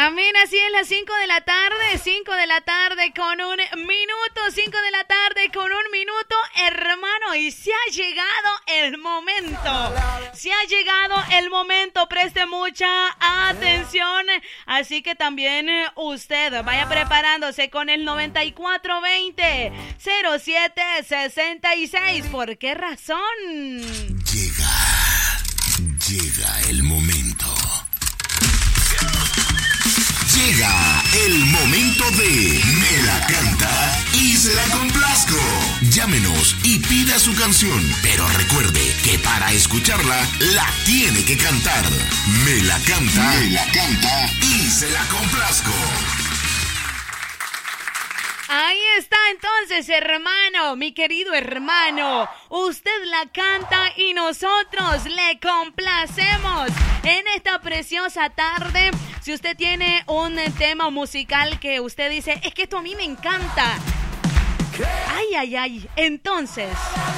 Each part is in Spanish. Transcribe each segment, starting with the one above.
Amén, así es, las 5 de la tarde, 5 de la tarde con un minuto, 5 de la tarde con un minuto, hermano, y se ha llegado el momento, preste mucha atención, así que también usted vaya preparándose con el 9420-0766, ¿por qué razón? Llega el momento. Llega el momento de Me la canta y se la complazco. Llámenos y pida su canción, pero recuerde que para escucharla la tiene que cantar. Me la canta y se la complazco. Ahí está entonces, hermano, mi querido hermano. Usted la canta y nosotros le complacemos en esta preciosa tarde. Si usted tiene un tema musical que usted dice, es que esto a mí me encanta. Ay. Entonces,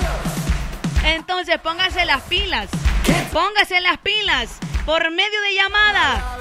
póngase las pilas. Póngase las pilas. Por medio de llamada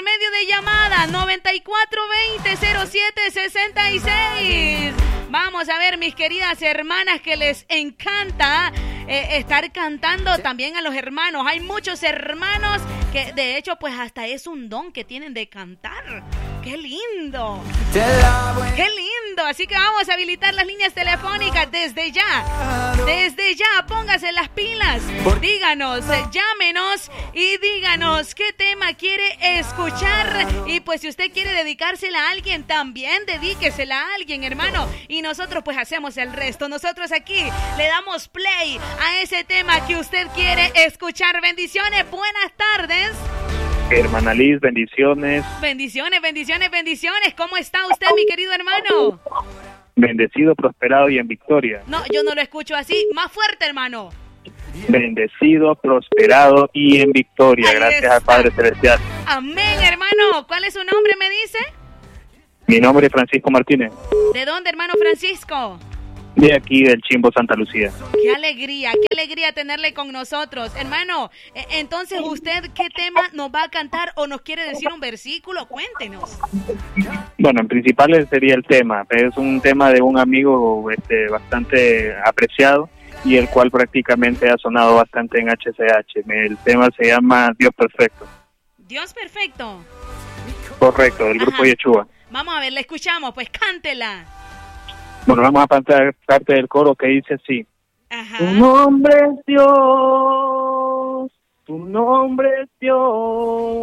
9420-0766. Vamos a ver, mis queridas hermanas, que les encanta estar cantando también a los hermanos. Hay muchos hermanos que de hecho pues hasta es un don que tienen de cantar. ¡Qué lindo! ¡Qué lindo! Así que vamos a habilitar las líneas telefónicas desde ya. Desde ya, póngase las pilas. Díganos, llámenos y díganos qué tema quiere escuchar. Y pues si usted quiere dedicársela a alguien, también dedíquesela a alguien, hermano. Y nosotros pues hacemos el resto. Nosotros aquí le damos play a ese tema que usted quiere escuchar. Bendiciones, buenas tardes. Hermana Liz, bendiciones. Bendiciones. ¿Cómo está usted, mi querido hermano? Bendecido, prosperado y en victoria. No, yo no lo escucho así. Más fuerte, hermano. Bendecido, prosperado y en victoria. Ahí gracias está. al Padre Celestial. Amén, hermano. ¿Cuál es su nombre, me dice? Mi nombre es Francisco Martínez, ¿De dónde, hermano Francisco? de aquí del Chimbo, Santa Lucía. Qué alegría tenerle con nosotros. Hermano, entonces, ¿usted qué tema nos va a cantar o nos quiere decir un versículo? Cuéntenos. Bueno, en principal sería el tema. Es un tema de un amigo bastante apreciado y el cual prácticamente ha sonado bastante en HCH. El tema se llama Dios Perfecto. Dios perfecto. Correcto, del grupo Yeshua. Vamos a ver, la escuchamos, pues cántela. Bueno, vamos a cantar parte del coro que dice así. Ajá. Tu nombre es Dios, tu nombre es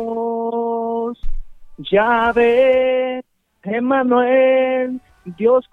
Dios, Yahvé, Emmanuel, Dios